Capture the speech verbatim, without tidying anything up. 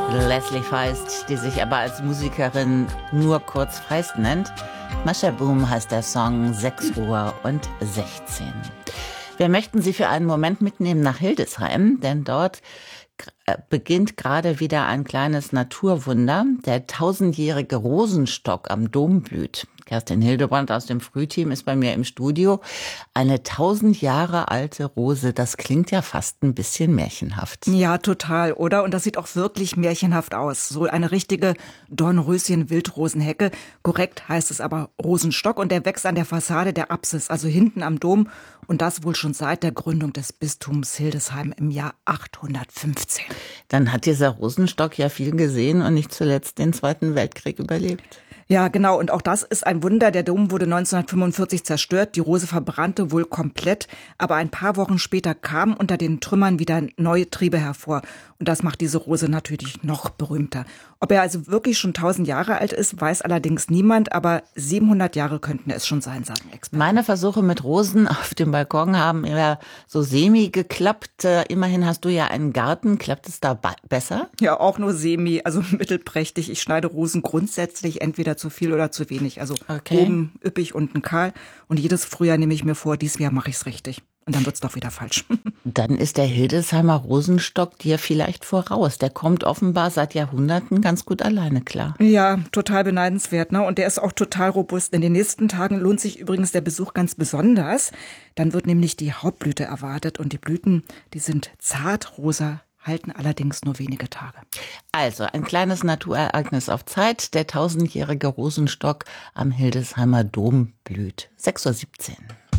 Leslie Feist, die sich aber als Musikerin nur kurz Feist nennt. Mascha Boom heißt der Song, sechs Uhr und sechzehn. Wir möchten Sie für einen Moment mitnehmen nach Hildesheim, denn dort beginnt gerade wieder ein kleines Naturwunder. Der tausendjährige Rosenstock am Dom blüht. Kerstin Hildebrand aus dem Frühteam ist bei mir im Studio. Eine tausend Jahre alte Rose, das klingt ja fast ein bisschen märchenhaft. Ja, total, oder? Und das sieht auch wirklich märchenhaft aus. So eine richtige Dornröschen-Wildrosenhecke. Korrekt heißt es aber Rosenstock und der wächst an der Fassade der Apsis, also hinten am Dom. Und das wohl schon seit der Gründung des Bistums Hildesheim im Jahr achthundertfünfzehn. Dann hat dieser Rosenstock ja viel gesehen und nicht zuletzt den Zweiten Weltkrieg überlebt. Ja, genau. Und auch das ist ein Wunder. Der Dom wurde neunzehnhundertfünfundvierzig zerstört. Die Rose verbrannte wohl komplett. Aber ein paar Wochen später kamen unter den Trümmern wieder neue Triebe hervor. Und das macht diese Rose natürlich noch berühmter. Ob er also wirklich schon tausend Jahre alt ist, weiß allerdings niemand. Aber siebenhundert Jahre könnten es schon sein, sagen Experten. Meine Versuche mit Rosen auf dem Balkon haben eher so semi geklappt. Immerhin hast du ja einen Garten. Klappt es da besser? Ja, auch nur semi, also mittelprächtig. Ich schneide Rosen grundsätzlich entweder zu viel oder zu wenig. Also okay. Oben üppig, unten kahl. Und jedes Frühjahr nehme ich mir vor, dieses Jahr mache ich es richtig. Und dann wird es doch wieder falsch. Dann ist der Hildesheimer Rosenstock dir vielleicht voraus. Der kommt offenbar seit Jahrhunderten ganz gut alleine klar. Ja, total beneidenswert, ne? Und der ist auch total robust. In den nächsten Tagen lohnt sich übrigens der Besuch ganz besonders. Dann wird nämlich die Hauptblüte erwartet. Und die Blüten, die sind zartrosa, halten allerdings nur wenige Tage. Also ein kleines Naturereignis auf Zeit. Der tausendjährige Rosenstock am Hildesheimer Dom blüht. sechs Uhr siebzehn.